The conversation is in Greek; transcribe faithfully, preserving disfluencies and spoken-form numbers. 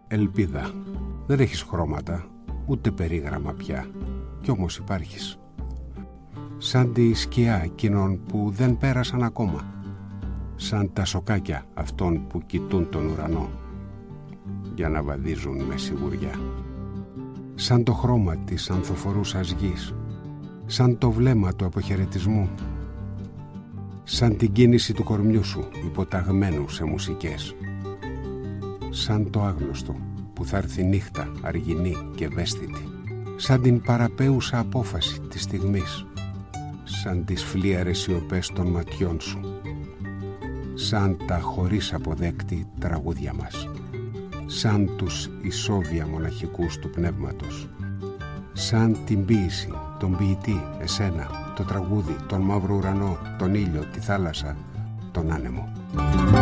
Ελπίδα. Δεν έχεις χρώματα, ούτε περίγραμμα πια, κι όμως υπάρχεις. Σαν τη σκιά εκείνων που δεν πέρασαν ακόμα, σαν τα σοκάκια αυτών που κοιτούν τον ουρανό για να βαδίζουν με σιγουριά. Σαν το χρώμα της ανθοφορούσας γης, σαν το βλέμμα του αποχαιρετισμού, σαν την κίνηση του κορμιού σου υποταγμένου σε μουσικές, σαν το άγνωστο που θα έρθει νύχτα αργινή και ευαίσθητη, σαν την παραπέουσα απόφαση της στιγμής, σαν τις φλίαρες σιωπές των ματιών σου, σαν τα χωρίς αποδέκτη τραγούδια μας, σαν τους ισόβια μοναχικούς του πνεύματος, σαν την ποίηση, τον ποιητή, εσένα, το τραγούδι, τον μαύρο ουρανό, τον ήλιο, τη θάλασσα, τον άνεμο.